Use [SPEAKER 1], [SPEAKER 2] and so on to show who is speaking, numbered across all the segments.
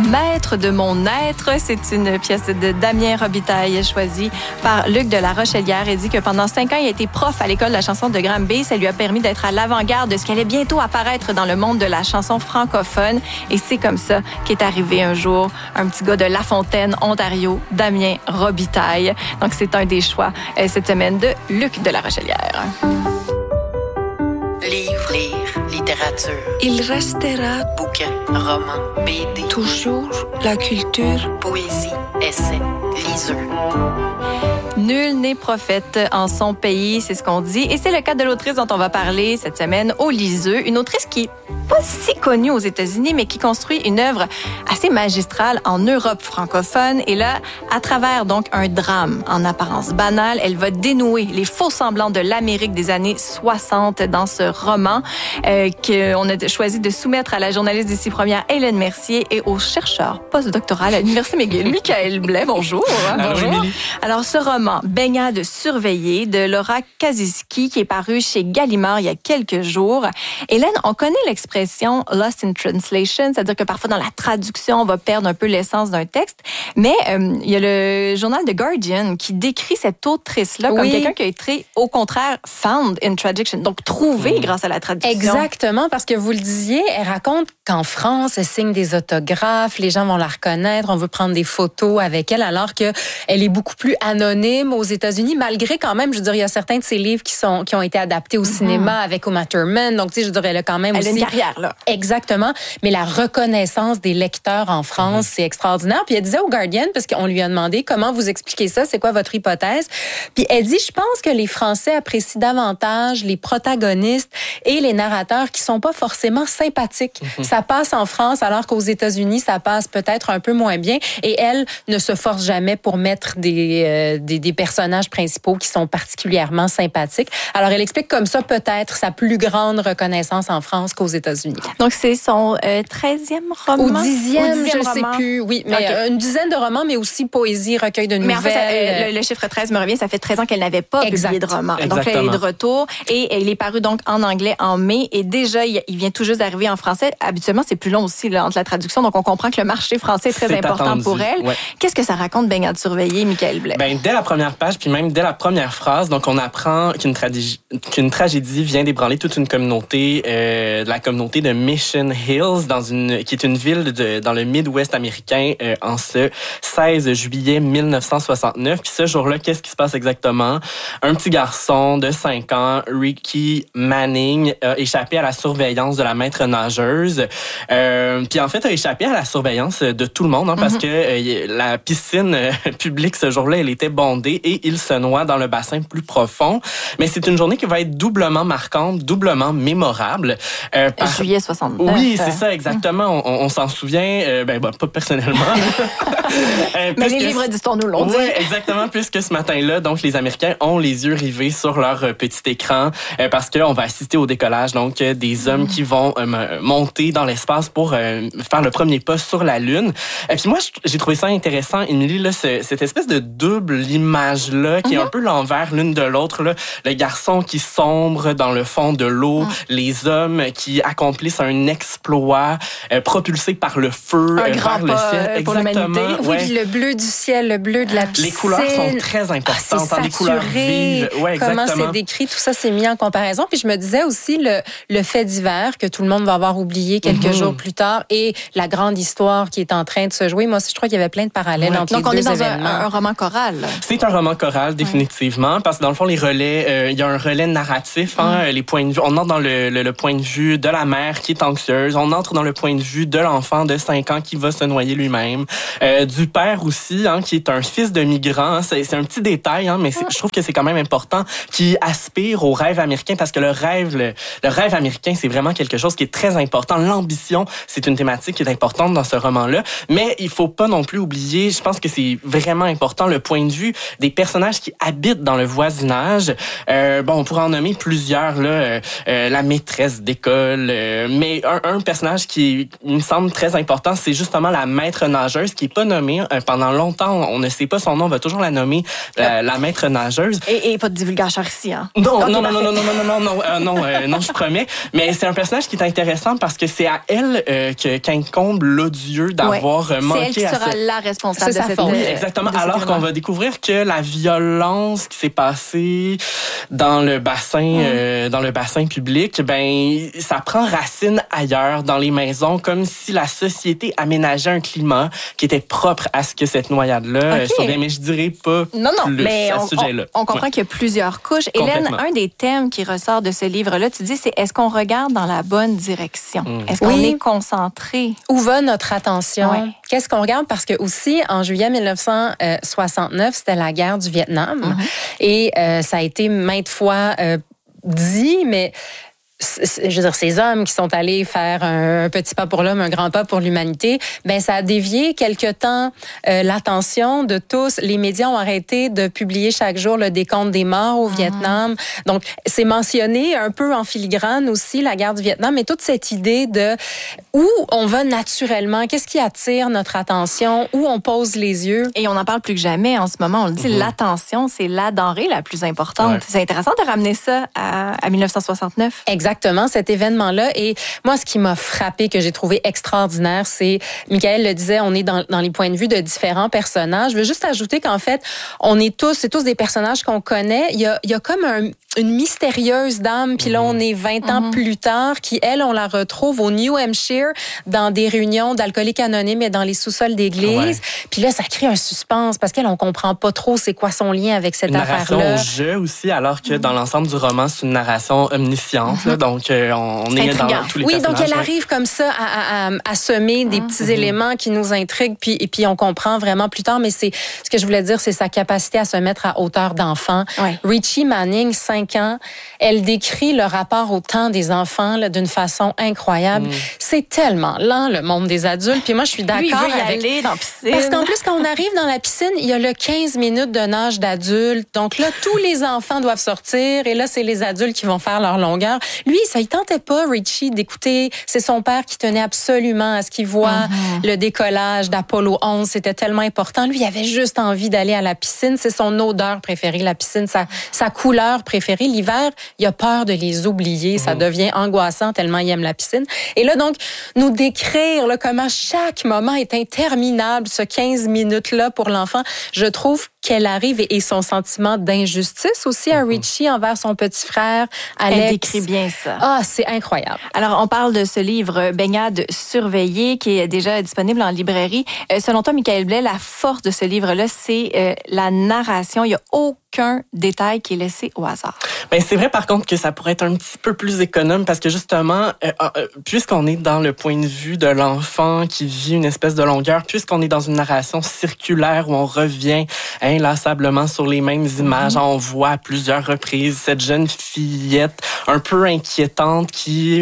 [SPEAKER 1] Maître de mon être, c'est une pièce de Damien Robitaille choisie par Luc de La Rochelière et dit que pendant 5 ans, il a été prof à l'école de la chanson de Granby. Ça lui a permis d'être à l'avant-garde de ce qui allait bientôt apparaître dans le monde de la chanson francophone. Et c'est comme ça qu'est arrivé un jour un petit gars de Lafontaine, Ontario, Damien Robitaille. Donc, c'est un des choix cette semaine de Luc de La Rochelière.
[SPEAKER 2] Livre, littérature.
[SPEAKER 3] Il restera
[SPEAKER 2] Bouquin, roman, BD.
[SPEAKER 3] toujours la culture.
[SPEAKER 2] Poésie, essai, liseux.
[SPEAKER 1] Nul n'est prophète en son pays, c'est ce qu'on dit. Et c'est le cas de l'autrice dont on va parler cette semaine, au Liseux. Une autrice qui n'est pas si connue aux États-Unis, mais qui construit une œuvre assez magistrale en Europe francophone. Et là, à travers donc un drame en apparence banal, elle va dénouer les faux semblants de l'Amérique des années 60 dans ce roman qu'on a choisi de soumettre à la journaliste d'ici première, Hélène Mercier, et au chercheur postdoctoral à l'Université McGill, Michael Blais. Bonjour.
[SPEAKER 4] Bonjour. Émilie.
[SPEAKER 1] Alors, ce roman, Baignade surveillée, de Laura Kaczynski, qui est paru chez Gallimard il y a quelques jours. Hélène, on connaît l'expression « lost in translation », c'est-à-dire que parfois dans la traduction, on va perdre un peu l'essence d'un texte. Mais il y a le journal The Guardian qui décrit cette autrice-là comme quelqu'un qui a été, au contraire, « found in traduction », donc trouvé grâce à la traduction.
[SPEAKER 5] Exactement, parce que vous le disiez, elle raconte qu'en France, elle signe des autographes, les gens vont la reconnaître, on veut prendre des photos avec elle, alors qu'elle est beaucoup plus anonyme aux États-Unis, malgré quand même, je veux dire, il y a certains de ses livres qui ont été adaptés au cinéma avec Uma Thurman, donc tu sais, je dirais, elle a quand même
[SPEAKER 1] elle a une carrière, là.
[SPEAKER 5] Exactement, mais la reconnaissance des lecteurs en France, c'est extraordinaire. Puis elle disait au Guardian, parce qu'on lui a demandé comment vous expliquez ça, c'est quoi votre hypothèse, puis elle dit, je pense que les Français apprécient davantage les protagonistes et les narrateurs qui sont pas forcément sympathiques. Ça passe en France, alors qu'aux États-Unis, ça passe peut-être un peu moins bien, et elle ne se force jamais pour mettre des personnages principaux qui sont particulièrement sympathiques. Alors, elle explique comme ça peut-être sa plus grande reconnaissance en France qu'aux États-Unis.
[SPEAKER 1] Donc, c'est son 13e roman?
[SPEAKER 5] Au 10e, je ne sais plus. Oui, mais une dizaine de romans, mais aussi poésie, recueil de nouvelles.
[SPEAKER 1] Mais en fait, le chiffre 13 me revient, ça fait 13 ans qu'elle n'avait pas publié de roman. Donc, là, elle est de retour et il est paru donc en anglais en mai et déjà, il vient tout juste d'arriver en français. Habituellement, c'est plus long aussi là, entre la traduction, donc on comprend que le marché français est très important
[SPEAKER 4] attendu
[SPEAKER 1] pour elle.
[SPEAKER 4] Ouais.
[SPEAKER 1] Qu'est-ce que ça raconte, Baignade surveillée, Michael Blais?
[SPEAKER 4] Dès la première page, puis même dès la première phrase, donc on apprend qu'une tragédie vient d'ébranler toute une communauté, la communauté de Mission Hills, qui est une ville dans le Midwest américain, en ce 16 juillet 1969. Puis ce jour-là, qu'est-ce qui se passe exactement? Un petit garçon de 5 ans, Ricky Manning, a échappé à la surveillance de la maître nageuse. Puis en fait, a échappé à la surveillance de tout le monde, parce que la piscine publique ce jour-là, elle était bondée et il se noie dans le bassin plus profond. Mais c'est une journée qui va être doublement marquante, doublement mémorable.
[SPEAKER 1] Juillet 69.
[SPEAKER 4] Oui, c'est ça, exactement. On s'en souvient, pas personnellement.
[SPEAKER 1] Mais les livres d'histoire nous l'ont dit.
[SPEAKER 4] Oui, exactement, puisque ce matin-là, donc, les Américains ont les yeux rivés sur leur petit écran parce qu'on va assister au décollage donc des hommes qui vont monter dans l'espace pour faire le premier pas sur la Lune. Et puis moi, j'ai trouvé ça intéressant, Émilie, là, cette espèce de double image-là qui est un peu l'envers l'une de l'autre. Là. Le garçon qui sombre dans le fond de l'eau, les hommes qui accomplissent un exploit propulsé par le feu vers le ciel.
[SPEAKER 1] Pour l'humanité.
[SPEAKER 5] Oui, puis le bleu du ciel, le bleu de la piscine.
[SPEAKER 4] Les couleurs sont très importantes,
[SPEAKER 5] c'est
[SPEAKER 4] des couleurs vives. Ouais,
[SPEAKER 5] comment c'est décrit, tout ça c'est mis en comparaison. Puis je me disais aussi le fait divers que tout le monde va avoir oublié quelques jours plus tard et la grande histoire qui est en train de se jouer. Moi aussi, je crois qu'il y avait plein de parallèles entre les deux événements.
[SPEAKER 1] Donc, on est dans un roman choral.
[SPEAKER 4] C'est un roman choral, définitivement, parce que dans le fond, les relais, il y a un relais narratif, les points de vue. On entre dans le point de vue de la mère qui est anxieuse. On entre dans le point de vue de l'enfant de 5 ans qui va se noyer lui-même. Du père aussi, qui est un fils de migrant. C'est un petit détail, mais je trouve que c'est quand même important, qui aspire au rêve américain, parce que le rêve américain, c'est vraiment quelque chose qui est très important. L'ambition, c'est une thématique qui est importante dans ce roman-là. Mais il faut pas non plus oublier, je pense que c'est vraiment important, le point de vue des personnages qui habitent dans le voisinage. On pourrait en nommer plusieurs, là, la maîtresse d'école, mais un personnage qui me semble très important, c'est justement la maître nageuse, qui est pas nommée. Pendant longtemps, on ne sait pas son nom, on va toujours la nommer la maître nageuse.
[SPEAKER 1] Et pas de divulgation ici, hein?
[SPEAKER 4] Non, je promets. Mais c'est un personnage qui est intéressant parce que c'est à elle qu'incombe l'odieux d'avoir manqué
[SPEAKER 1] c'est elle qui sera la responsable de cette
[SPEAKER 4] Oui, exactement. Alors qu'on va découvrir que la violence qui s'est passée dans le bassin public, ça prend racine ailleurs, dans les maisons, comme si la société aménageait un climat qui était propre à ce que cette noyade-là survient. Mais je dirais pas plus
[SPEAKER 1] mais
[SPEAKER 4] à ce sujet-là.
[SPEAKER 1] On comprend qu'il y a plusieurs couches. Hélène, un des thèmes qui ressort de ce livre-là, tu dis, c'est est-ce qu'on regarde dans la bonne direction? Est-ce qu'on est concentré?
[SPEAKER 5] Où va notre attention?
[SPEAKER 1] Ouais.
[SPEAKER 5] Qu'est-ce qu'on regarde? Parce que aussi, en juillet 1969, c'était la guerre du Vietnam. Et ça a été maintes fois dit, mais je veux dire, ces hommes qui sont allés faire un petit pas pour l'homme, un grand pas pour l'humanité, ça a dévié quelque temps l'attention de tous. Les médias ont arrêté de publier chaque jour le décompte des morts au Vietnam. Donc, c'est mentionné un peu en filigrane aussi, la guerre du Vietnam, mais toute cette idée de où on va naturellement, qu'est-ce qui attire notre attention, où on pose les yeux.
[SPEAKER 1] Et on en parle plus que jamais en ce moment. On le dit, l'attention, c'est la denrée la plus importante. Ouais. C'est intéressant de ramener ça à 1969.
[SPEAKER 5] Exactement, cet événement-là. Et moi, ce qui m'a frappé, que j'ai trouvé extraordinaire, c'est, Michael le disait, on est dans les points de vue de différents personnages. Je veux juste ajouter qu'en fait, c'est tous des personnages qu'on connaît. Il y a comme une mystérieuse dame, puis là, on est 20 ans plus tard, qui, elle, on la retrouve au New Hampshire, dans des réunions d'alcooliques anonymes et dans les sous-sols d'église. Ouais. Puis là, ça crée un suspense, parce qu'elle, on comprend pas trop c'est quoi son lien avec cette affaire-là.
[SPEAKER 4] Une narration au jeu aussi, alors que dans l'ensemble du roman, c'est une narration omnisciente. Donc, on est dans tous les personnages.
[SPEAKER 5] Oui, donc elle arrive comme ça à semer des petits éléments qui nous intriguent, et puis on comprend vraiment plus tard, mais ce que je voulais dire, c'est sa capacité à se mettre à hauteur d'enfant. Ouais. Richie Manning, 5 ans, elle décrit le rapport au temps des enfants là, d'une façon incroyable. C'est tellement lent, le monde des adultes, puis moi, je suis d'accord
[SPEAKER 1] Lui, il veut y aller dans la piscine.
[SPEAKER 5] Parce qu'en plus, quand on arrive dans la piscine, il y a le 15 minutes de nage d'adulte, donc là, tous les enfants doivent sortir, et là, c'est les adultes qui vont faire leur longueur. Lui, ça il tentait pas, Richie, d'écouter. C'est son père qui tenait absolument à ce qu'il voit le décollage d'Apollo 11. C'était tellement important. Lui, il avait juste envie d'aller à la piscine. C'est son odeur préférée, la piscine, sa couleur préférée. L'hiver, il a peur de les oublier. Ça devient angoissant tellement il aime la piscine. Et là, donc, nous décrire là, comment chaque moment est interminable, ce 15 minutes-là pour l'enfant, je trouve qu'elle arrive et son sentiment d'injustice aussi à Richie envers son petit frère, Alex.
[SPEAKER 1] Elle décrit bien ça.
[SPEAKER 5] Ah, c'est incroyable.
[SPEAKER 1] Alors, on parle de ce livre Baignade surveillée qui est déjà disponible en librairie. Selon toi, Michael Blais, la force de ce livre-là, c'est la narration. Il n'y a aucun détail qui est laissé au hasard.
[SPEAKER 4] C'est vrai, par contre, que ça pourrait être un petit peu plus économe parce que justement, puisqu'on est dans le point de vue de l'enfant qui vit une espèce de longueur, puisqu'on est dans une narration circulaire où on revient inlassablement sur les mêmes images, on voit à plusieurs reprises cette jeune fillette un peu inquiétante qui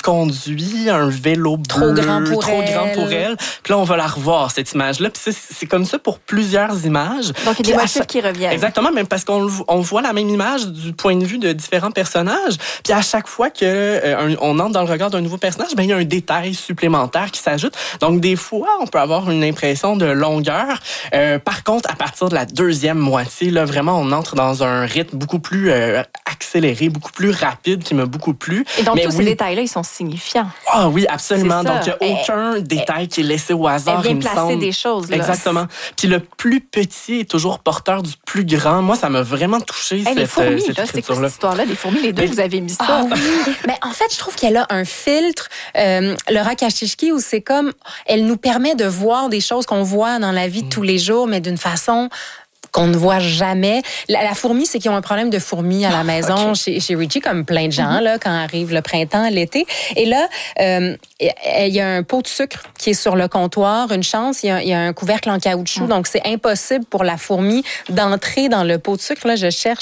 [SPEAKER 4] conduit un vélo bleu trop grand pour elle. Puis là, on va la revoir, cette image-là. Puis c'est comme ça pour plusieurs images.
[SPEAKER 1] Donc, il y a des motifs qui reviennent.
[SPEAKER 4] Exactement, même parce qu'on voit la même image du point de vue de différents personnages. Puis à chaque fois qu'on entre dans le regard d'un nouveau personnage, il y a un détail supplémentaire qui s'ajoute. Donc, des fois, on peut avoir une impression de longueur. Par contre, à partir de la deuxième moitié, là, vraiment, on entre dans un rythme beaucoup plus accéléré, beaucoup plus rapide, qui m'a beaucoup plu.
[SPEAKER 1] Et donc, tous ces détails-là, ils sont signifiants.
[SPEAKER 4] Ah oui, absolument. Donc, il n'y a aucun détail qui est laissé au hasard,
[SPEAKER 1] il me semble. Elle vient placer des choses. Là.
[SPEAKER 4] Exactement. Puis le plus petit est toujours porteur du plus grand. Moi, ça m'a vraiment touché,
[SPEAKER 1] les fourmis, là, c'est quoi cette histoire-là? Les fourmis, les deux, vous avez mis ça.
[SPEAKER 5] Ah, oui. Mais en fait, je trouve qu'elle a un filtre, Laura Kashishki, où c'est comme, elle nous permet de voir des choses qu'on voit dans la vie de tous les jours, mais d'une façon qu'on ne voit jamais. La fourmi, c'est qu'ils ont un problème de fourmis à la maison chez Richie, comme plein de gens, là, quand arrive le printemps, l'été. Et là, il y a un pot de sucre qui est sur le comptoir. Une chance, il y a un couvercle en caoutchouc, donc c'est impossible pour la fourmi d'entrer dans le pot de sucre. Là, je cherche